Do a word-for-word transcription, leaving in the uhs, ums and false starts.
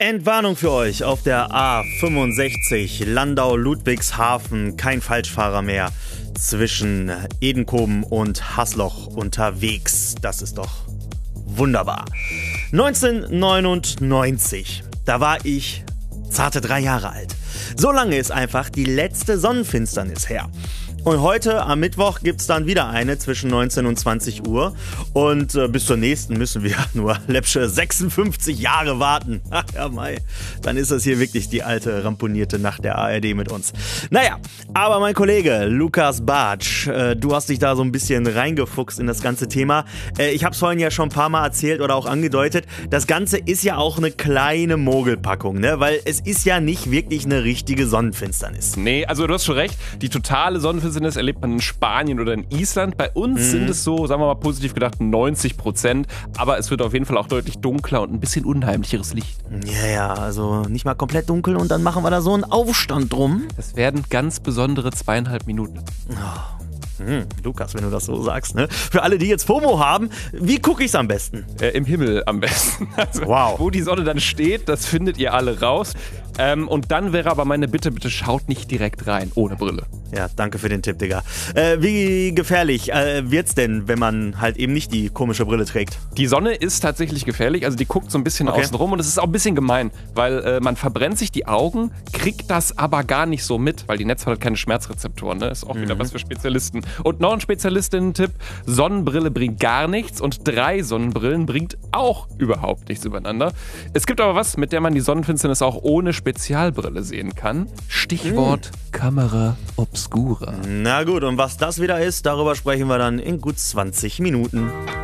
Entwarnung für euch auf der A fünfundsechzig Landau-Ludwigshafen, kein Falschfahrer mehr zwischen Edenkoben und Hasloch unterwegs. Das ist doch wunderbar. neunzehnhundertneunundneunzig, da war ich zarte drei Jahre alt. So lange ist einfach die letzte Sonnenfinsternis her. Und heute am Mittwoch gibt es dann wieder eine zwischen neunzehn und zwanzig Uhr. Und äh, bis zur nächsten müssen wir nur läppsche sechsundfünfzig Jahre warten. Ach ja, mei. Dann ist das hier wirklich die alte ramponierte Nacht der A R D mit uns. Naja, aber mein Kollege Lukas Bartsch, äh, du hast dich da so ein bisschen reingefuchst in das ganze Thema. Äh, ich habe es vorhin ja schon ein paar Mal erzählt oder auch angedeutet. Das Ganze ist ja auch eine kleine Mogelpackung, ne? Weil es ist ja nicht wirklich eine richtige Sonnenfinsternis. Nee, also du hast schon recht. Die totale Sonnenfinsternis erlebt man in Spanien oder in Island. Bei uns mhm. sind es so, sagen wir mal positiv gedacht, neunzig Prozent. Aber es wird auf jeden Fall auch deutlich dunkler und ein bisschen unheimlicheres Licht. Ja, ja, also nicht mal komplett dunkel und dann machen wir da so einen Aufstand drum. Das werden ganz besondere zweieinhalb Minuten. Oh. Hm, Lukas, wenn du das so sagst, ne? Für alle, die jetzt FOMO haben, wie gucke ich's am besten? Äh, Im Himmel am besten. Also, wow. Wo die Sonne dann steht, das findet ihr alle raus. Ähm, und dann wäre aber meine Bitte, bitte schaut nicht direkt rein, ohne Brille. Ja, danke für den Tipp, Digga. Äh, wie gefährlich äh, wird's denn, wenn man halt eben nicht die komische Brille trägt? Die Sonne ist tatsächlich gefährlich, also die guckt so ein bisschen okay. außen rum und es ist auch ein bisschen gemein, weil äh, man verbrennt sich die Augen, kriegt das aber gar nicht so mit, weil die Netzhaut hat keine Schmerzrezeptoren, ne? Ist auch mhm. wieder was für Spezialisten. Und noch ein Spezialistinnen-Tipp, Sonnenbrille bringt gar nichts und drei Sonnenbrillen bringt auch überhaupt nichts übereinander. Es gibt aber was, mit der man die Sonnenfinsternis auch ohne Spezialbrille sehen kann. Stichwort mhm. Camera Obscura. Na gut, und was das wieder ist, darüber sprechen wir dann in gut zwanzig Minuten.